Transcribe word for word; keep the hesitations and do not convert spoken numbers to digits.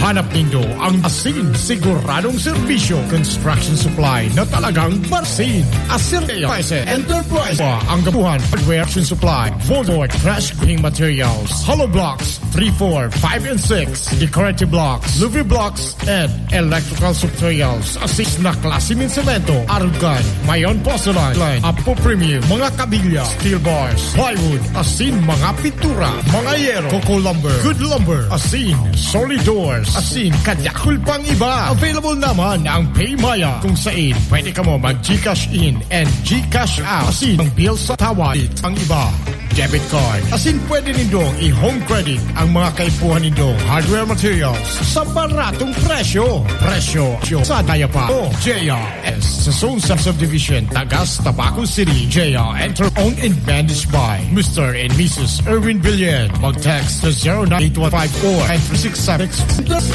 Hanap nindo ang asin siguradong serbisyo. Construction supply na talagang Barsin. Asin Enterprise Enterprise ang gabuhan hardware supply. Voltboard crash cleaning materials. Hollow blocks three, four, five, and six. Decorative blocks, Luvi blocks, and electrical materials. Asin na klase ng semento, argan, mayon porcelain, line, Apo premium, mga kabilya, steel bars, plywood, asin mga pintura, mga yero, coco lumber, good lumber, asin, solid doors, asin, kadyakul pang iba. Available naman ang PayMaya kung saan pwede ka mo mag-Gcash in and Gcash out. Asin ang bill sa tawad, ang iba. Debit card. Asin pwede nindong i-home credit ang mga kaipuhan nindong hardware materials sa baratong presyo. Presyo sa Dayapa o J R S sa Zone Subdivision, Tagas, Tabaco City. J R Enter owned and managed by Mister and Missus Erwin Villen. Mag-text to zero nine eight one five four and three six seven.